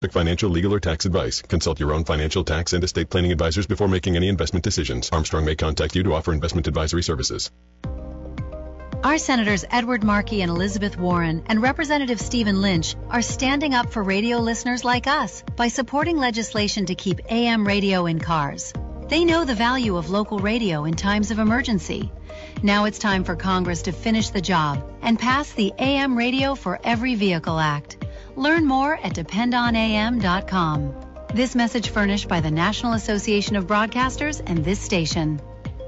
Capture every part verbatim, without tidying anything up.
Financial, legal, or tax advice. Consult your own financial, tax, and estate planning advisors before making any investment decisions. Armstrong may contact you to offer investment advisory services. Our Senators Edward Markey and Elizabeth Warren and Representative Stephen Lynch are standing up for radio listeners like us by supporting legislation to keep A M radio in cars. They know the value of local radio in times of emergency. Now it's time for Congress to finish the job and pass the A M Radio for Every Vehicle Act. Learn more at depend on A M dot com. This message furnished by the National Association of Broadcasters and this station.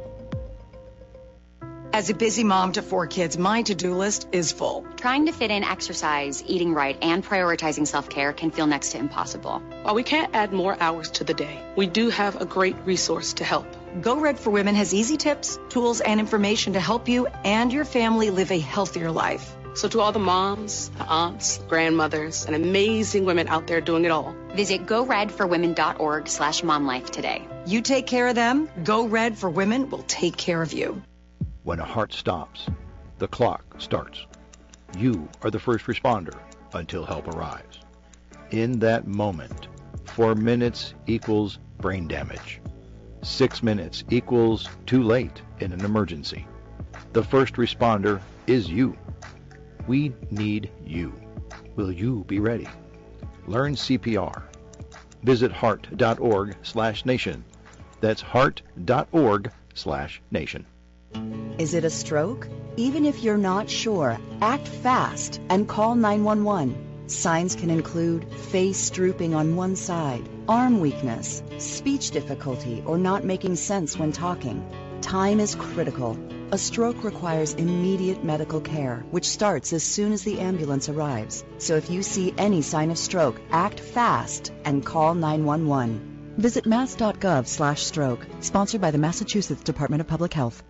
As a busy mom to four kids, my to-do list is full. Trying to fit in exercise, eating right, and prioritizing self-care can feel next to impossible. While we can't add more hours to the day, we do have a great resource to help. Go Red for Women has easy tips, tools, and information to help you and your family live a healthier life. So to all the moms, the aunts, grandmothers, and amazing women out there doing it all, visit go red for women dot org slash momlife today. You take care of them, Go Red for Women will take care of you. When a heart stops, the clock starts. You are the first responder until help arrives. In that moment, four minutes equals brain damage. Six minutes equals too late in an emergency. The first responder is you. We need you. Will you be ready? Learn C P R. Visit heart dot org slash nation. That's heart dot org slash nation. Is it a stroke? Even if you're not sure, act fast and call nine one one. Signs can include face drooping on one side, arm weakness, speech difficulty, or not making sense when talking. Time is critical. A stroke requires immediate medical care, which starts as soon as the ambulance arrives. So if you see any sign of stroke, act fast and call nine one one. Visit mass dot gov slash stroke. Sponsored by the Massachusetts Department of Public Health.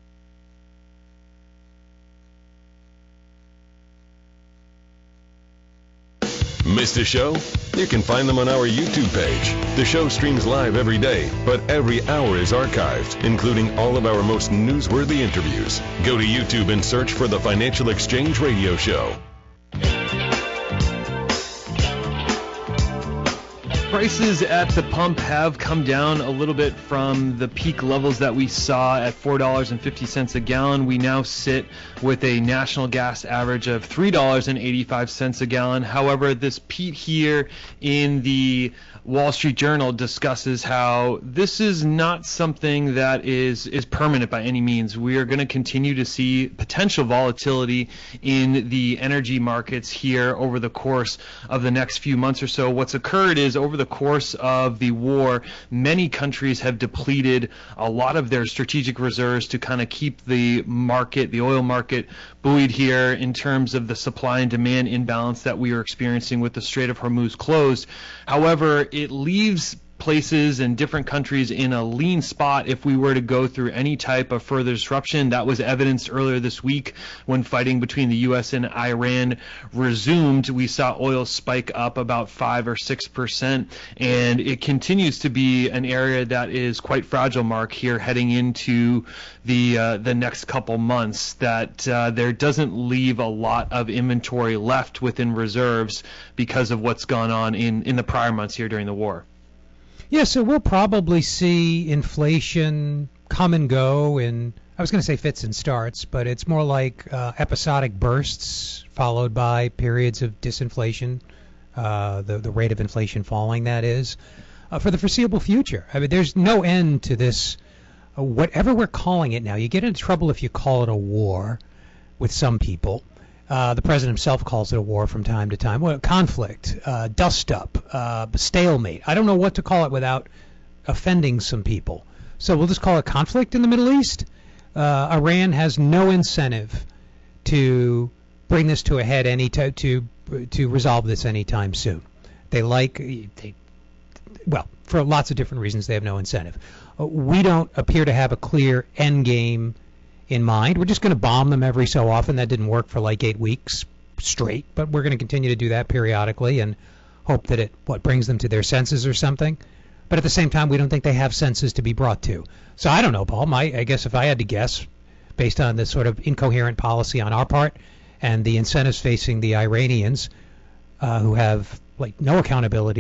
Missed a show? You can find them on our YouTube page. The show streams live every day, but every hour is archived, including all of our most newsworthy interviews. Go to YouTube and search for the Financial Exchange Radio Show. Prices at the pump have come down a little bit from the peak levels that we saw at four dollars and fifty cents a gallon. We now sit with a national gas average of three dollars and eighty-five cents a gallon. However, this Pete here in the Wall Street Journal discusses how this is not something that is, is permanent by any means. We are going to continue to see potential volatility in the energy markets here over the course of the next few months or so. What's occurred is over the course of the war, many countries have depleted a lot of their strategic reserves to kind of keep the market, the oil market, buoyed here in terms of the supply and demand imbalance that we are experiencing with the Strait of Hormuz closed. However, it leaves places and different countries in a lean spot if we were to go through any type of further disruption. That was evidenced earlier this week when fighting between the U S and Iran resumed. We saw oil spike up about five or six percent, and it continues to be an area that is quite fragile, Mark, here heading into the uh, the next couple months, that uh, there doesn't leave a lot of inventory left within reserves because of what's gone on in, in the prior months here during the war. Yeah, so we'll probably see inflation come and go in, I was going to say fits and starts, but it's more like uh, episodic bursts followed by periods of disinflation, uh, the, the rate of inflation falling, that is, uh, for the foreseeable future. I mean, there's no end to this, uh, whatever we're calling it now. You get into trouble if you call it a war with some people. Uh, the president himself calls it a war from time to time. Well, conflict, uh, dust-up, uh, stalemate. I don't know what to call it without offending some people. So we'll just call it conflict in the Middle East. Uh, Iran has no incentive to bring this to a head any t- to to resolve this anytime soon. They like, they, well, for lots of different reasons, they have no incentive. Uh, we don't appear to have a clear end game in mind. We're just going to bomb them every so often. That didn't work for like eight weeks straight, but we're going to continue to do that periodically and hope that it, what, brings them to their senses or something. But at the same time, we don't think they have senses to be brought to. So I don't know, Paul. My, I guess if I had to guess, based on this sort of incoherent policy on our part and the incentives facing the Iranians, uh, who have like no accountability